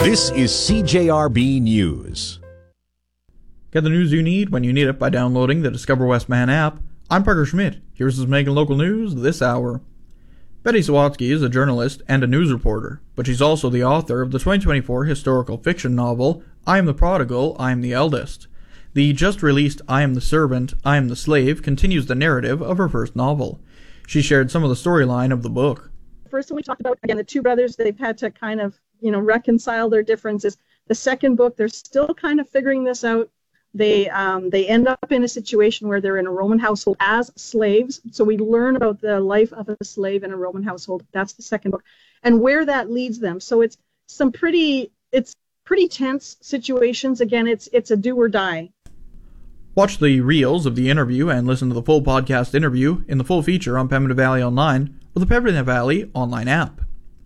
This is CJRB News. Get the news you need when you need it by downloading the Discover West Man app. I'm Parker Schmidt. Here's what's making local news this hour. Betty Sawatsky is a journalist and a news reporter, but she's also the author of the 2024 historical fiction novel, I Am the Prodigal, I Am the Eldest. The just-released I Am the Servant, I Am the Slave continues the narrative of her first novel. She shared some of the storyline of the book. First one we talked about, again, the two brothers, they've had to kind of, reconcile their differences. The second book, they're still kind of figuring this out. They end up in a situation where they're in a Roman household as slaves. So we learn about the life of a slave in a Roman household. That's the second book, and where that leads them. So it's pretty tense situations. Again, it's a do or die. Watch the reels of the interview and listen to the full podcast interview in the full feature on Pembina Valley Online or the Pembina Valley online app.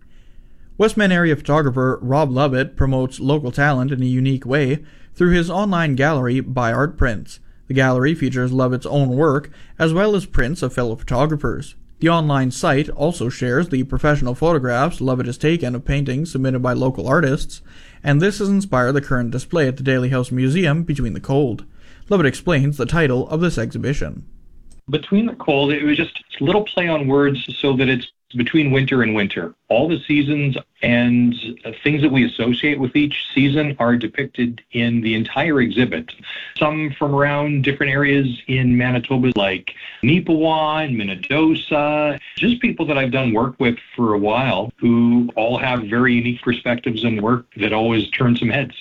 Westman area photographer Rob Lovett promotes local talent in a unique way through his online gallery By Art Prints. The gallery features Lovett's own work as well as prints of fellow photographers. The online site also shares the professional photographs Lovett has taken of paintings submitted by local artists, and this has inspired the current display at the Daly House Museum, Between the Cold. Lovett explains the title of this exhibition. Between the Cold, it was just a little play on words so that it's between winter and winter. All the seasons and things that we associate with each season are depicted in the entire exhibit. Some from around different areas in Manitoba, like Neepawa and Minnedosa. Just people that I've done work with for a while who all have very unique perspectives and work that always turn some heads.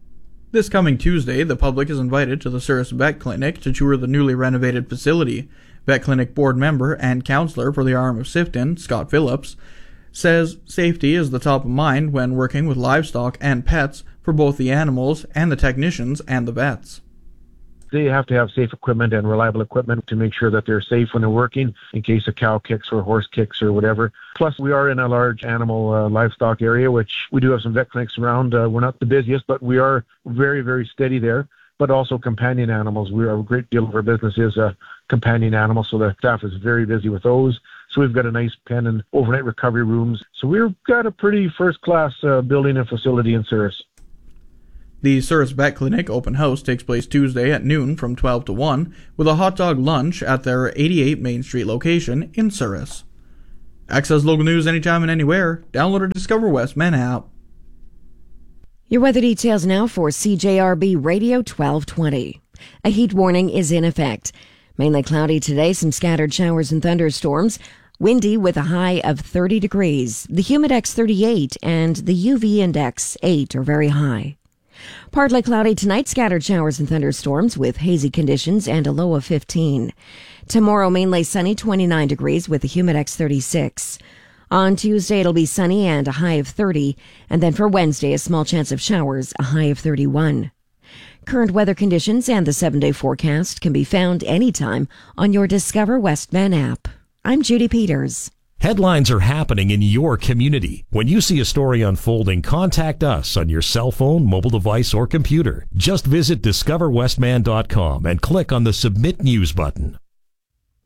This coming Tuesday, the public is invited to the Souris Vet Clinic to tour the newly renovated facility. Vet Clinic board member and counselor for the Arm of Sifton, Scott Phillips, says safety is the top of mind when working with livestock and pets for both the animals and the technicians and the vets. They have to have safe equipment and reliable equipment to make sure that they're safe when they're working in case a cow kicks or horse kicks or whatever. Plus, we are in a large animal livestock area, which we do have some vet clinics around. We're not the busiest, but we are very, very steady there. But also companion animals. A great deal of our business is companion animals, so the staff is very busy with those. So we've got a nice pen and overnight recovery rooms. So we've got a pretty first-class building and facility in Souris. The Souris Vet Clinic open house takes place Tuesday at noon from 12 to 1 with a hot dog lunch at their 88 Main Street location in Souris. Access local news anytime and anywhere. Download our Discover West Men app. Your weather details now for CJRB Radio 1220. A heat warning is in effect. Mainly cloudy today, some scattered showers and thunderstorms. Windy with a high of 30 degrees. The humidex 38 and the UV index 8 are very high. Partly cloudy tonight, scattered showers and thunderstorms with hazy conditions and a low of 15. Tomorrow, mainly sunny, 29 degrees with a humidex 36. On Tuesday, it'll be sunny and a high of 30, and then for Wednesday, a small chance of showers, a high of 31. Current weather conditions and the 7-day forecast can be found anytime on your Discover Westman app. I'm Judy Peters. Headlines are happening in your community. When you see a story unfolding, contact us on your cell phone, mobile device, or computer. Just visit discoverwestman.com and click on the Submit News button.